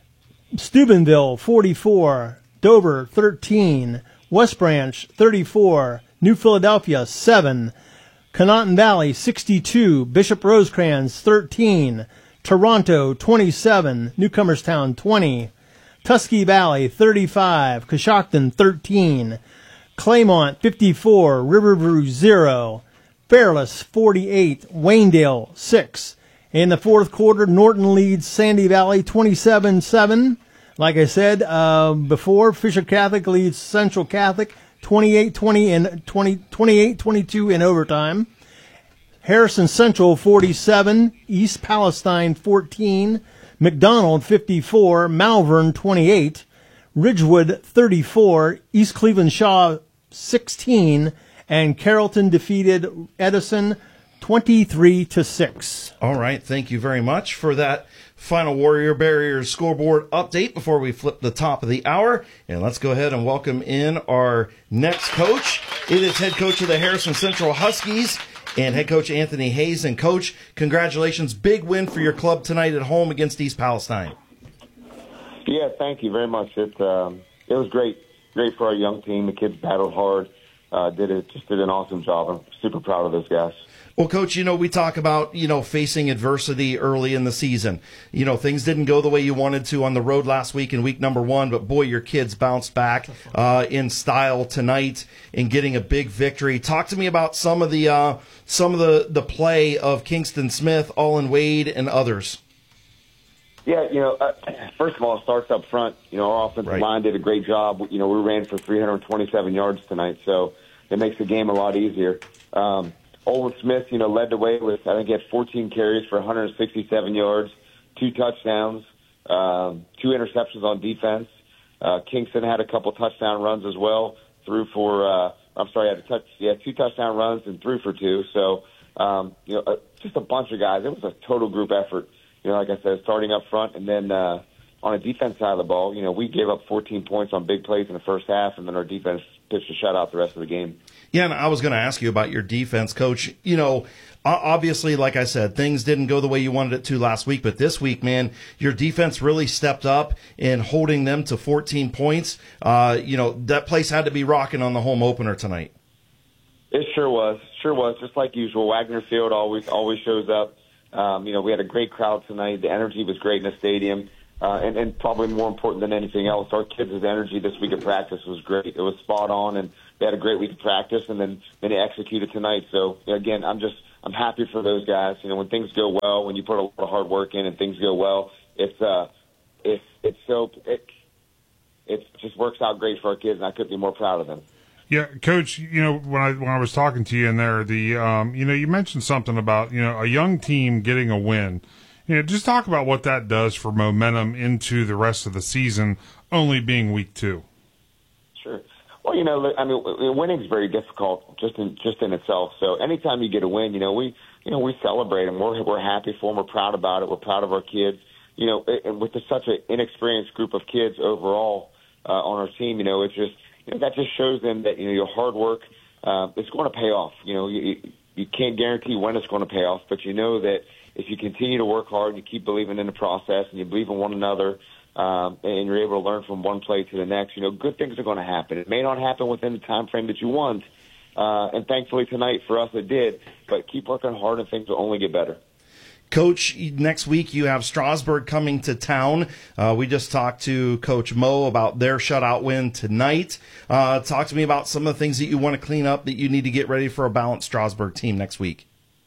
Steubenville forty-four, Dover thirteen, West Branch thirty-four, New Philadelphia seven, Conotton Valley sixty-two, Bishop Rosecrans thirteen, Toronto twenty-seven, Newcomerstown twenty, Tuskegee Valley thirty-five, Coshocton thirteen, Claymont fifty-four, Riverview zero, Fairless forty-eight, Waynedale six. In the fourth quarter, Norton leads Sandy Valley twenty-seven seven. Like I said uh, before, Fisher Catholic leads Central Catholic twenty-eight twenty and twenty-eight twenty-two in overtime. Harrison Central forty-seven, East Palestine fourteen, McDonald fifty-four, Malvern twenty-eight, Ridgewood thirty-four, East Cleveland Shaw sixteen, and Carrollton defeated Edison twenty-three to six. All right, thank you very much for that Final Warrior Barriers scoreboard update before we flip the top of the hour. And let's go ahead and welcome in our next coach. It is head coach of the Harrison Central Huskies and head coach Anthony Hayes. And coach, congratulations. Big win for your club tonight at home against East Palestine. Yeah, thank you very much. It um, it was great. Great for our young team. The kids battled hard. Uh, did it just did an awesome job. I'm super proud of those guys. Well, Coach, you know, we talk about, you know, facing adversity early in the season. You know, things didn't go the way you wanted to on the road last week in week number one, but boy, your kids bounced back uh, in style tonight in getting a big victory. Talk to me about some of the uh, some of the, the play of Kingston Smith, Olin Wade, and others. Yeah, you know, uh, first of all, it starts up front. You know, our offensive Right. line did a great job. You know, we ran for three hundred twenty-seven yards tonight, so it makes the game a lot easier. Um, Olin Smith, you know, led the way with, I think he had fourteen carries for one hundred sixty-seven yards, two touchdowns, um, two interceptions on defense. Uh, Kingston had a couple touchdown runs as well, threw for, uh, I'm sorry, had a touch, yeah, two touchdown runs and threw for two. So, um, you know, uh, just a bunch of guys. It was a total group effort. You know, like I said, starting up front, and then uh, on the defense side of the ball, you know, we gave up fourteen points on big plays in the first half, and then our defense pitched a shutout the rest of the game. Yeah, and I was going to ask you about your defense, Coach. You know, obviously, like I said, things didn't go the way you wanted it to last week, but this week, man, your defense really stepped up in holding them to fourteen points. Uh, you know, that place had to be rocking on the home opener tonight. It sure was. Sure was. Just like usual, Wagner Field always always shows up. Um, you know, we had a great crowd tonight. The energy was great in the stadium. Uh, and, and probably more important than anything else, our kids' energy this week of practice was great. It was spot on, and they had a great week of practice, and then, then they executed tonight. So, again, I'm just I'm happy for those guys. You know, when things go well, when you put a lot of hard work in and things go well, it's uh, it's it's so it it just works out great for our kids, and I couldn't be more proud of them. Yeah, Coach, you know, when I when I was talking to you in there, the um, you know, you mentioned something about, you know, a young team getting a win. You know, just talk about what that does for momentum into the rest of the season, only being week two. Sure. Well, you know, I mean, winning is very difficult just in just in itself. So anytime you get a win, you know, we you know we celebrate and we're we're happy for them. We're proud about it. We're proud of our kids. You know, and with such an inexperienced group of kids overall uh, on our team, you know, it's just you know that just shows them that you know your hard work uh, is going to pay off. You know, you you can't guarantee when it's going to pay off, but you know that if you continue to work hard and you keep believing in the process and you believe in one another, um, and you're able to learn from one play to the next, you know, good things are going to happen. It may not happen within the time frame that you want, uh, and thankfully tonight for us it did, but keep working hard and things will only get better. Coach, next week you have Strasburg coming to town. Uh, we just talked to Coach Mo about their shutout win tonight. Uh, talk to me about some of the things that you want to clean up that you need to get ready for a balanced Strasburg team next week.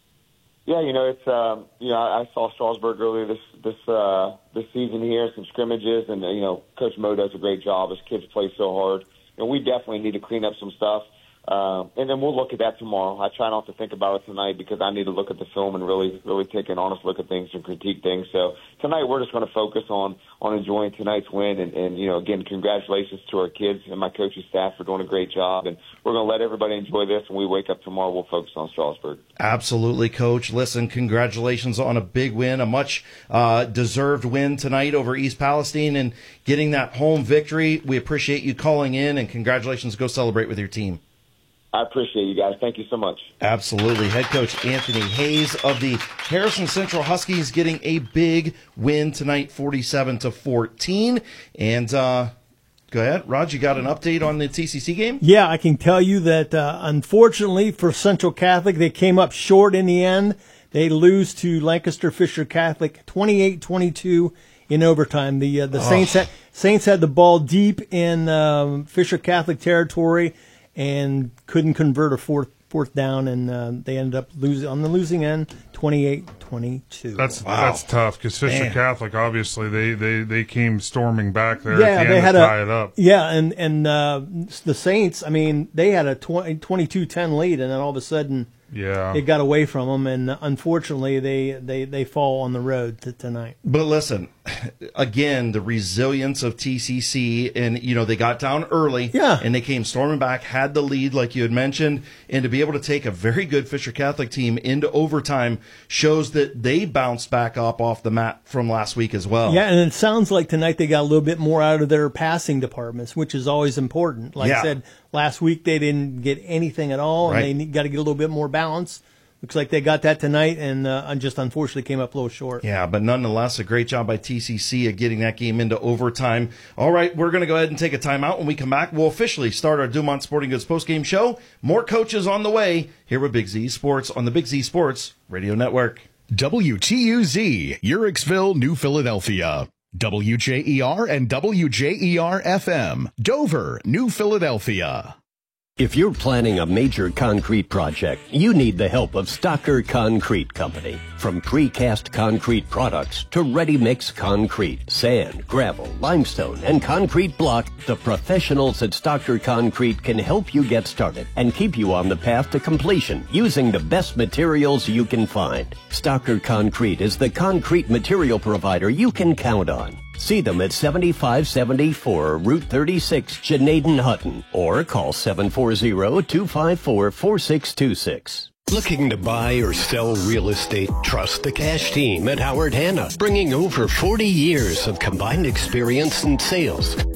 Yeah, you know, it's um, you know, I, I saw Strasburg earlier this this uh, this season here, some scrimmages, and you know, Coach Mo does a great job. His kids play so hard, and we definitely need to clean up some stuff. Um, and then we'll look at that tomorrow. I try not to think about it tonight because I need to look at the film and really, really take an honest look at things and critique things. So tonight we're just going to focus on, on enjoying tonight's win. And, and, you know, again, congratulations to our kids and my coaching staff for doing a great job. And we're going to let everybody enjoy this. When we wake up tomorrow, we'll focus on Strasburg. Absolutely, Coach. Listen, congratulations on a big win, a much uh, deserved win tonight over East Palestine and getting that home victory. We appreciate you calling in, and congratulations. Go celebrate with your team. I appreciate you guys. Thank you so much. Absolutely. Head coach Anthony Hayes of the Harrison Central Huskies getting a big win tonight, forty-seven to fourteen. And uh, go ahead, Rod, you got an update on the T C C game? Yeah, I can tell you that uh, unfortunately for Central Catholic, they came up short in the end. They lose to Lancaster Fisher Catholic twenty-eight twenty-two in overtime. The uh, the oh. Saints had, Saints had the ball deep in um, Fisher Catholic territory and couldn't convert a fourth fourth down, and uh, they ended up losing on the losing end, twenty-eight twenty-two. That's wow. that's tough because Fisher Man. Catholic, obviously, they, they, they came storming back there yeah, at the they end had to a, tie it up. Yeah, and and uh, the Saints, I mean, they had a twenty-two ten lead, and then all of a sudden, yeah, it got away from them, and unfortunately, they, they, they fall on the road to tonight. But listen, again, the resilience of T C C, and you know they got down early, yeah, and they came storming back, had the lead like you had mentioned, and to be able to take a very good Fisher Catholic team into overtime shows that they bounced back up off the mat from last week as well. Yeah, and it sounds like tonight they got a little bit more out of their passing departments, which is always important. Like yeah. I said, last week they didn't get anything at all, and right. they got to get a little bit more balance. Looks like they got that tonight, and uh, just unfortunately came up a little short. Yeah, but nonetheless, a great job by T C C at getting that game into overtime. All right, we're going to go ahead and take a timeout. When we come back, we'll officially start our Dumont Sporting Goods postgame show. More coaches on the way here with Big Z Sports on the Big Z Sports Radio Network. W T U Z, Uricksville, New Philadelphia. W J E R and W J E R F M, Dover, New Philadelphia. If you're planning a major concrete project, you need the help of Stocker Concrete Company. From precast concrete products to ready-mix concrete, sand, gravel, limestone, and concrete block, the professionals at Stocker Concrete can help you get started and keep you on the path to completion using the best materials you can find. Stocker Concrete is the concrete material provider you can count on. See them at seventy-five seventy-four Route thirty-six, Janaden-Hutton, or call seven four zero, two five four, four six two six. Looking to buy or sell real estate? Trust the Cash Team at Howard Hanna, bringing over forty years of combined experience in sales,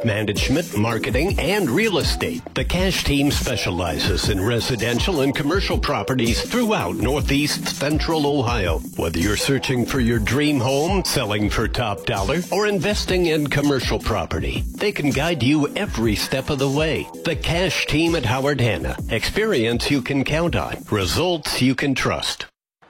management, marketing, and real estate. The Cash Team specializes in residential and commercial properties throughout Northeast Central Ohio. Whether you're searching for your dream home, selling for top dollar, or investing in commercial property, they can guide you every step of the way. The Cash Team at Howard Hanna. Experience you can count on. Results you can trust.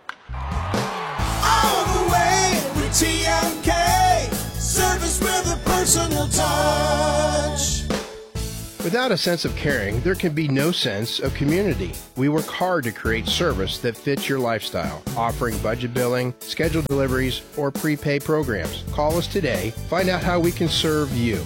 All the way with T M K. Service with a personal touch. Without a sense of caring, there can be no sense of community. We work hard to create service that fits your lifestyle, offering budget billing, scheduled deliveries, or prepay programs. Call us today. Find out how we can serve you.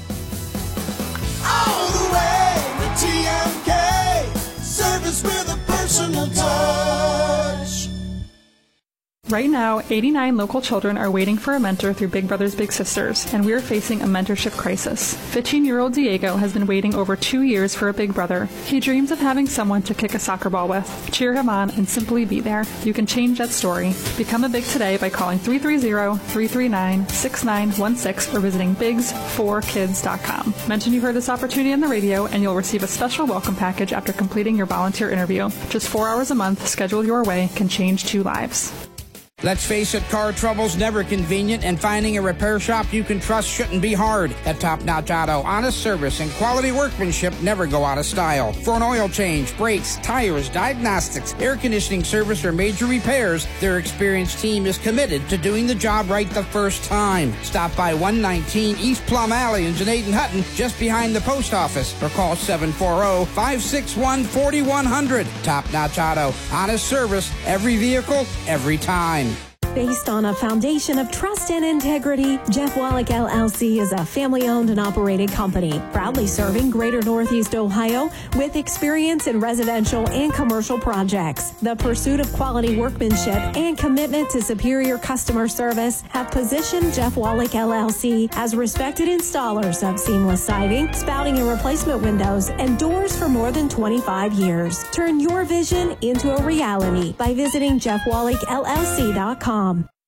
All the way with T M K. Service with a personal touch. Right now, eighty-nine local children are waiting for a mentor through Big Brothers Big Sisters, and we're facing a mentorship crisis. fifteen-year-old Diego has been waiting over two years for a big brother. He dreams of having someone to kick a soccer ball with. Cheer him on and simply be there. You can change that story. Become a Big today by calling three three zero, three three nine, six nine one six or visiting bigs for kids dot com. Mention you heard this opportunity on the radio, and you'll receive a special welcome package after completing your volunteer interview. Just four hours a month, scheduled your way, can change two lives. Let's face it, car trouble's never convenient, and finding a repair shop you can trust shouldn't be hard. At Top Notch Auto, honest service and quality workmanship never go out of style. For an oil change, brakes, tires, diagnostics, air conditioning service, or major repairs, their experienced team is committed to doing the job right the first time. Stop by one nineteen East Plum Alley in Janaden Hutton, just behind the post office, or call seven four zero, five six one, four one zero zero. Top Notch Auto, honest service, every vehicle, every time. Based on a foundation of trust and integrity, Jeff Wallach L L C is a family-owned and operated company, proudly serving Greater Northeast Ohio with experience in residential and commercial projects. The pursuit of quality workmanship and commitment to superior customer service have positioned Jeff Wallach L L C as respected installers of seamless siding, spouting and replacement windows, and doors for more than twenty-five years. Turn your vision into a reality by visiting jeff wallach L L C dot com.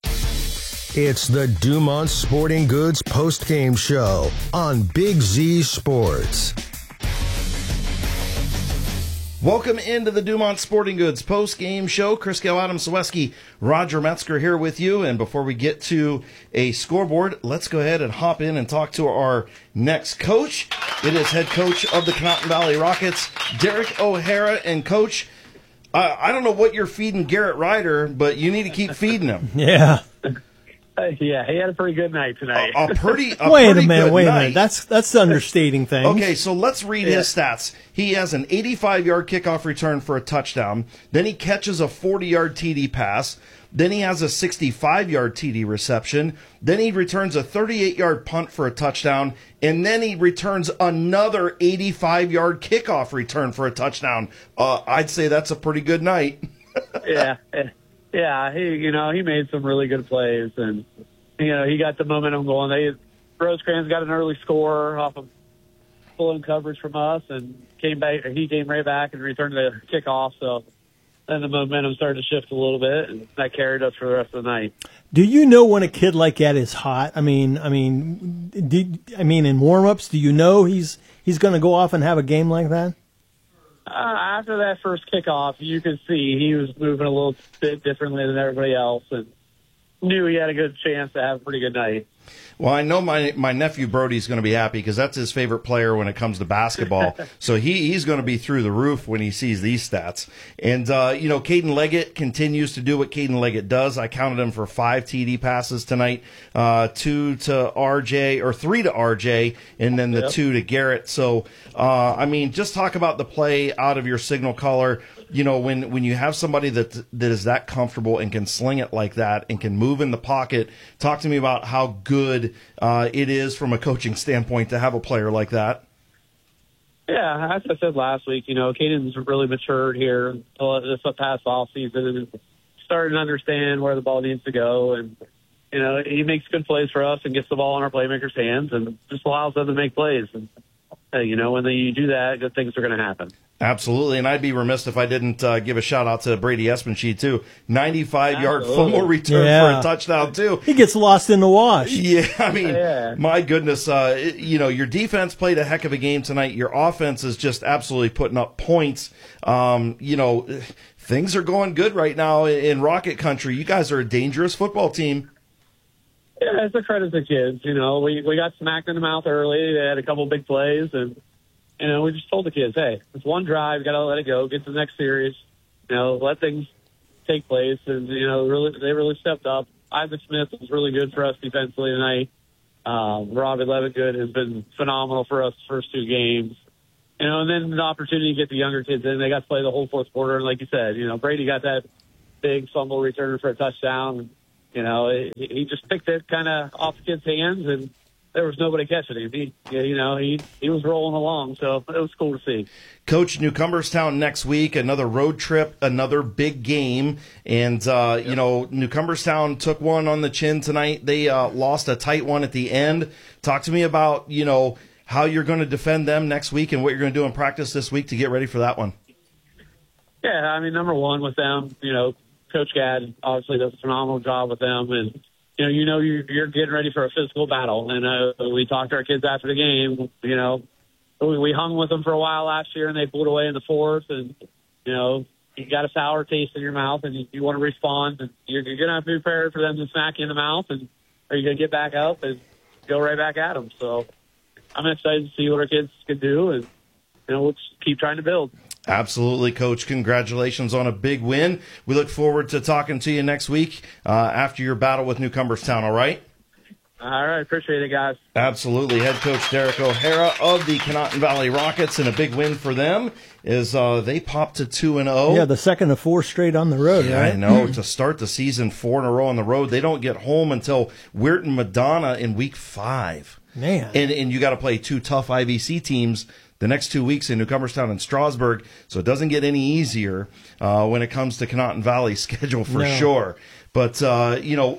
It's the Dumont Sporting Goods post-game show on Big Z Sports. Welcome into the Dumont Sporting Goods post-game show. Chris Gale, Adam Sawecki, Roger Metzger here with you. And before we get to a scoreboard, let's go ahead and hop in and talk to our next coach. It is head coach of the Conotton Valley Rockets, Derek O'Hara. And Coach, uh, I don't know what you're feeding Garrett Ryder, but you need to keep feeding him. Yeah. Uh, yeah, he had a pretty good night tonight. A, a pretty a wait pretty a minute, good wait night. a minute. That's that's understating things. Okay, so let's read Yeah. his stats. He has an eighty-five-yard kickoff return for a touchdown. Then he catches a forty-yard T D pass. Then he has a sixty-five-yard T D reception. Then he returns a thirty-eight-yard punt for a touchdown. And then he returns another eighty-five-yard kickoff return for a touchdown. Uh, I'd say that's a pretty good night. yeah, yeah. He, you know, he made some really good plays, and you know, he got the momentum going. They Rosecrans got an early score off of pulling coverage from us, and came back. He came right back and returned the kickoff. So then the momentum started to shift a little bit, and that carried us for the rest of the night. Do you know when a kid like that is hot? I mean, I mean, do, I mean, in warm-ups, do you know he's he's going to go off and have a game like that? Uh, after that first kickoff, you could see he was moving a little bit differently than everybody else, and knew he had a good chance to have a pretty good night. Well, I know my my nephew Brody's going to be happy because that's his favorite player when it comes to basketball. So he, he's going to be through the roof when he sees these stats. And, uh, you know, Caden Leggett continues to do what Caden Leggett does. I counted him for five T D passes tonight, uh, two to R J, or three to R J, and then the Yep. two to Garrett. So, uh, I mean, just talk about the play out of your signal caller. You know, when, when you have somebody that that is that comfortable and can sling it like that and can move in the pocket, talk to me about how good uh, it is from a coaching standpoint to have a player like that. Yeah, as I said last week, you know, Caden's really matured here this past off season and starting to understand where the ball needs to go. And, you know, he makes good plays for us and gets the ball in our playmakers' hands and just allows them to make plays. And, uh, you know, when they, you do that, good things are going to happen. Absolutely, and I'd be remiss if I didn't uh, give a shout-out to Brady Espenschied, too. ninety-five-yard fumble return Yeah. for a touchdown, too. He gets lost in the wash. Yeah, I mean, Yeah. my goodness, uh, it- you know, your defense played a heck of a game tonight. Your offense is just absolutely putting up points. Um, you know, things are going good right now in Rocket Country. You guys are a dangerous football team. Yeah, it's a credit to the kids. You know, we we got smacked in the mouth early. They had a couple big plays, and you know, we just told the kids, hey, it's one drive, got to let it go, get to the next series. You know, let things take place, and you know, really, they really stepped up. Isaac Smith was really good for us defensively tonight. Um, Robbie Levitt-Good has been phenomenal for us the first two games. You know, and then the opportunity to get the younger kids in. They got to play the whole fourth quarter, and like you said, you know, Brady got that big fumble return for a touchdown. You know, he, he just picked it kind of off the kid's hands, and there was nobody catching him. He, you know, he he was rolling along, so it was cool to see. Coach, New Cumberstown next week, another road trip, another big game. And, uh, yep. you know, New Cumberstown took one on the chin tonight. They uh, lost a tight one at the end. Talk to me about, you know, how you're going to defend them next week and what you're going to do in practice this week to get ready for that one. Yeah, I mean, number one with them, you know, Coach Gadd obviously does a phenomenal job with them. And, you know, you know you're, you're getting ready for a physical battle. And uh, we talked to our kids after the game, you know, we, we hung with them for a while last year, and they pulled away in the fourth. And, you know, you got a sour taste in your mouth, and you, you want to respond. And you're, you're going to have to be prepared for them to smack you in the mouth, and are you going to get back up and go right back at them? So I'm excited to see what our kids can do, and, you know, we'll just keep trying to build. Absolutely, Coach. Congratulations on a big win. We look forward to talking to you next week uh, after your battle with New Cumberstown, all right? All right, appreciate it, guys. Absolutely. Head coach Derek O'Hara of the Conotton Valley Rockets, and a big win for them is uh, they popped to two and oh. Yeah, the second of four straight on the road, Yeah, right? I know. To start the season four in a row on the road, they don't get home until Weirton Madonna in week five. Man. And, and you got to play two tough I V C teams the next two weeks in New Cumberstown and Strasburg, so it doesn't get any easier uh, when it comes to Conotton Valley's schedule for No. sure. But, uh, you know,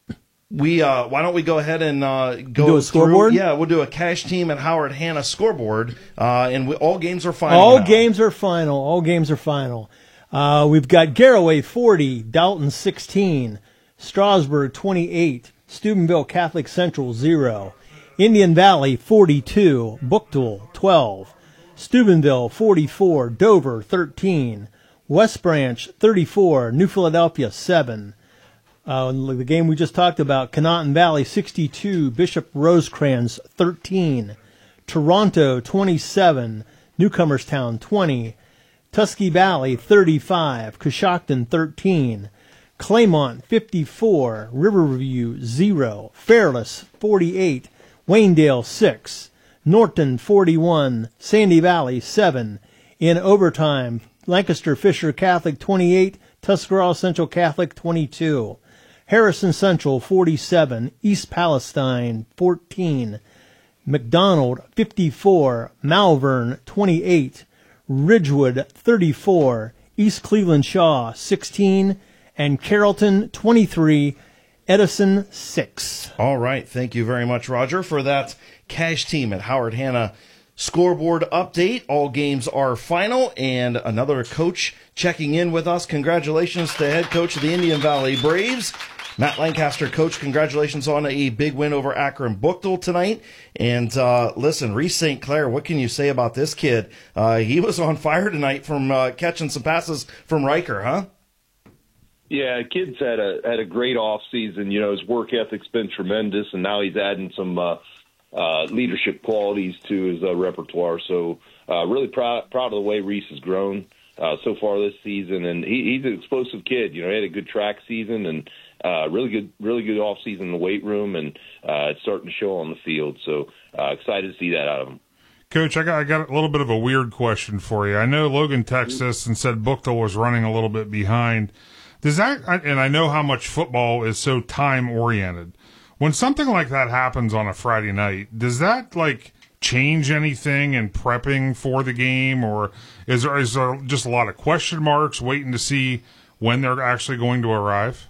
we uh, why don't we go ahead and uh, go Do a scoreboard? through? Yeah, we'll do a Cash Team and Howard Hanna scoreboard, uh, and we, all games are final. All now. games are final. All games are final. Uh, we've got Garraway forty, Dalton sixteen, Strasburg twenty-eight, Steubenville Catholic Central zero, Indian Valley forty-two, Buchtel twelve, Steubenville forty-four, Dover thirteen, West Branch thirty-four, New Philadelphia seven. Uh, the game we just talked about, Conotton Valley sixty-two, Bishop Rosecrans thirteen, Toronto twenty-seven, Newcomerstown twenty, Tusky Valley thirty-five, Coshocton thirteen, Claymont fifty-four, Riverview zero, Fairless forty-eight, Waynedale six, Norton forty-one, Sandy Valley seven. In overtime, Lancaster Fisher Catholic twenty-eight, Tuscarawas Central Catholic twenty-two. Harrison Central forty-seven, East Palestine fourteen, McDonald fifty-four, Malvern twenty-eight, Ridgewood thirty-four, East Cleveland Shaw sixteen, and Carrollton twenty-three, Edison six. All right. Thank you very much, Roger, for that Cash Team at Howard Hanna scoreboard update. All games are final, and another coach checking in with us. Congratulations to head coach of the Indian Valley Braves, Matt Lancaster. Coach, congratulations on a big win over Akron Buchtel tonight. And uh, listen, Reese Saint Clair, what can you say about this kid? Uh, he was on fire tonight from uh, catching some passes from Riker, huh? Yeah, kid's had a had a great off season. You know, his work ethic's been tremendous, and now he's adding some uh, uh, leadership qualities to his uh, repertoire. So, uh, really proud proud of the way Reese has grown uh, so far this season, and he, he's an explosive kid. You know, he had a good track season and uh, really good really good off season in the weight room, and uh, it's starting to show on the field. So, uh, excited to see that out of him. Coach, I got I got a little bit of a weird question for you. I know Logan texted us and said Buchtel was running a little bit behind. Does that, and I know how much football is so time oriented. When something like that happens on a Friday night, does that like change anything in prepping for the game, or is there, is there just a lot of question marks waiting to see when they're actually going to arrive?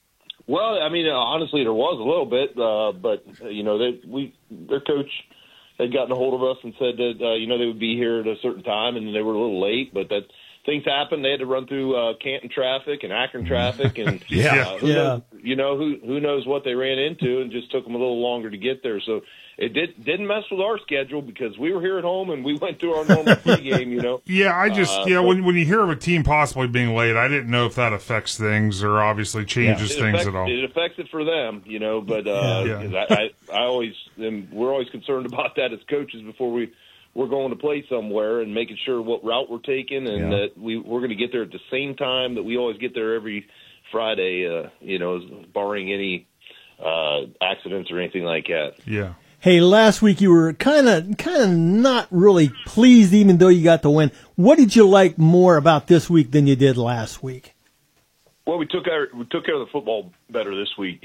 Well, I mean, honestly, there was a little bit, uh, but uh, you know, they, we their coach had gotten a hold of us and said that uh, you know they would be here at a certain time, and they were a little late, but that things happened. They had to run through uh, Canton traffic and Akron traffic, and yeah, uh, who yeah. knows, you know who who knows what they ran into, and just took them a little longer to get there. So it did didn't mess with our schedule because we were here at home and we went through our normal pregame. You know. Yeah, I just uh, yeah. but, When when you hear of a team possibly being late, I didn't know if that affects things or obviously changes It things affects, at all. It affects it for them, you know. But uh, Yeah. 'cause I, I, I always, am, we're always concerned about that as coaches before we we're going to play somewhere and making sure what route we're taking and Yeah. that we we're going to get there at the same time that we always get there every Friday. Uh, you know, barring any uh, accidents or anything like that. Yeah. Hey, last week you were kind of kind of not really pleased, even though you got the win. What did you like more about this week than you did last week? Well, we took our we took care of the football better this week.